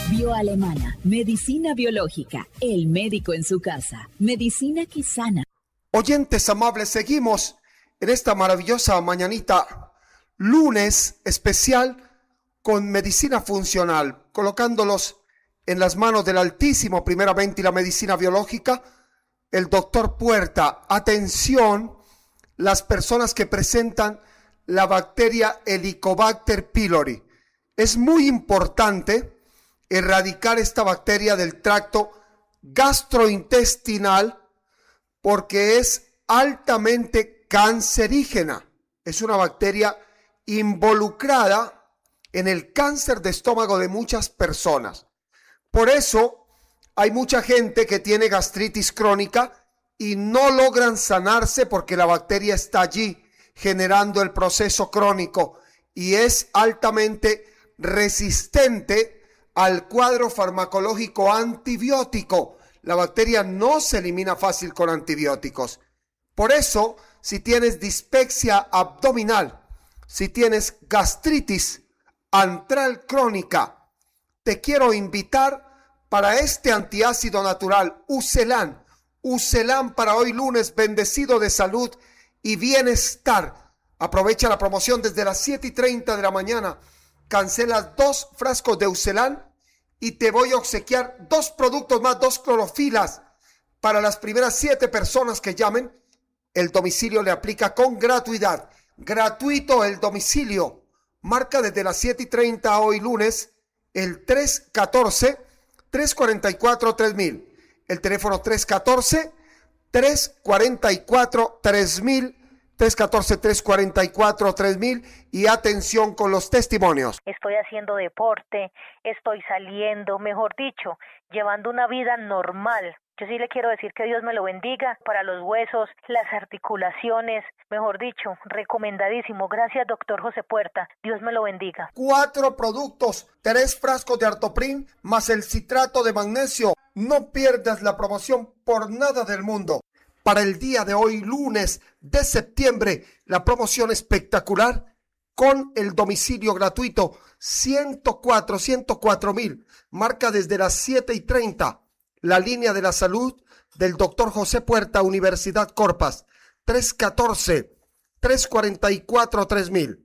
Bioalemana, medicina biológica, el médico en su casa, medicina que sana. Oyentes amables, seguimos en esta maravillosa mañanita, lunes especial con medicina funcional, colocándolos en las manos del Altísimo, primeramente, y la medicina biológica, el doctor Puerta. Atención, las personas que presentan la bacteria Helicobacter pylori. Es muy importante erradicar esta bacteria del tracto gastrointestinal porque es altamente cancerígena. Es una bacteria involucrada en el cáncer de estómago de muchas personas. Por eso hay mucha gente que tiene gastritis crónica y no logran sanarse porque la bacteria está allí generando el proceso crónico y es altamente resistente al cuadro farmacológico antibiótico. La bacteria no se elimina fácil con antibióticos. Por eso, si tienes dispepsia abdominal, si tienes gastritis antral crónica, te quiero invitar para este antiácido natural, Ucelan. Ucelan para hoy lunes, bendecido de salud y bienestar. Aprovecha la promoción desde las 7:30 de la mañana. Cancelas 2 frascos de Ucelan y te voy a obsequiar 2 productos más, 2 clorofilas. Para las primeras 7 personas que llamen, el domicilio le aplica con gratuidad. Gratuito el domicilio. Marca desde las 7:30 hoy lunes el 314-344-3000. El teléfono 314-344-3000. 314-344-3000 y atención con los testimonios. Estoy haciendo deporte, estoy saliendo, mejor dicho, llevando una vida normal. Yo sí le quiero decir que Dios me lo bendiga para los huesos, las articulaciones, mejor dicho, recomendadísimo. Gracias, doctor José Puerta. Dios me lo bendiga. 4 productos, 3 frascos de Artoprin más el citrato de magnesio. No pierdas la promoción por nada del mundo. Para el día de hoy, lunes de septiembre, la promoción espectacular con el domicilio gratuito 104,000. Marca desde las 7:30. La línea de la salud del doctor José Puerta, Universidad Corpas. 314-344-3000.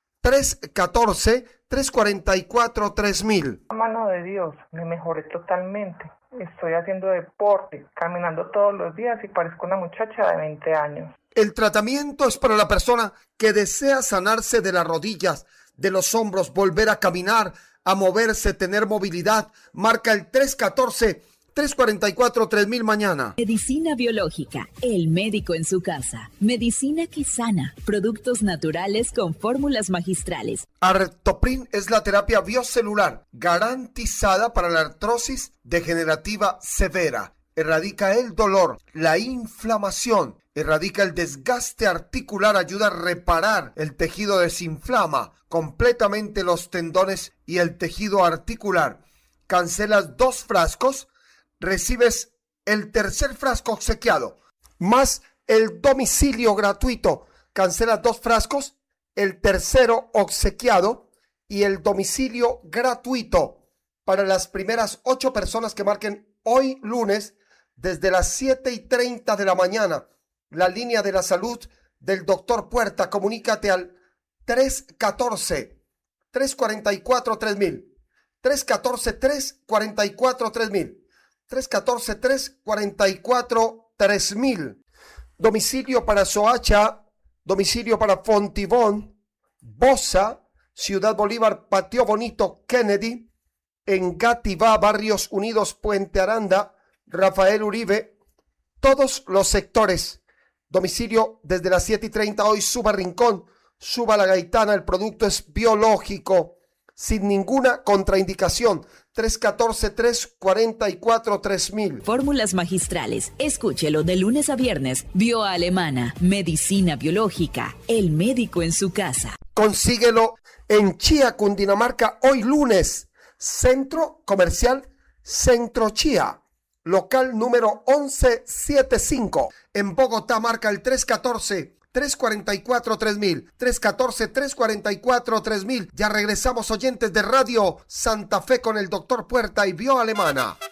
314-344-3000. La mano de Dios, me mejoré totalmente. Estoy haciendo deporte, caminando todos los días y parezco una muchacha de 20 años. El tratamiento es para la persona que desea sanarse de las rodillas, de los hombros, volver a caminar, a moverse, tener movilidad. Marca el 314-344-3000 mañana. Medicina biológica, el médico en su casa. Medicina que sana. Productos naturales con fórmulas magistrales. Artoprin es la terapia biocelular garantizada para la artrosis degenerativa severa. Erradica el dolor, la inflamación, erradica el desgaste articular, ayuda a reparar el tejido, desinflama completamente los tendones y el tejido articular. Cancelas 2 frascos, recibes el tercer frasco obsequiado, más el domicilio gratuito. Cancelas 2 frascos, el tercero obsequiado y el domicilio gratuito para las primeras 8 personas que marquen hoy lunes desde las 7:30 de la mañana. La línea de la salud del doctor Puerta. Comunícate al 314-344-3000. 314-344-3000. 314-344-3000. Domicilio para Soacha, domicilio para Fontibón, Bosa, Ciudad Bolívar, Patio Bonito, Kennedy, Engativá, Barrios Unidos, Puente Aranda, Rafael Uribe, todos los sectores. Domicilio desde las 7:30 hoy, suba Rincón, suba La Gaitana, el producto es biológico, sin ninguna contraindicación. 314-344-3000. Fórmulas magistrales. Escúchelo de lunes a viernes. Bioalemana, medicina biológica, el médico en su casa. Consíguelo en Chía, Cundinamarca, hoy lunes. Centro Comercial Centro Chía. Local número 1175. En Bogotá marca el 314-3000. 314-344-3000. Ya regresamos, oyentes de Radio Santa Fe, con el doctor Puerta y Bioalemana.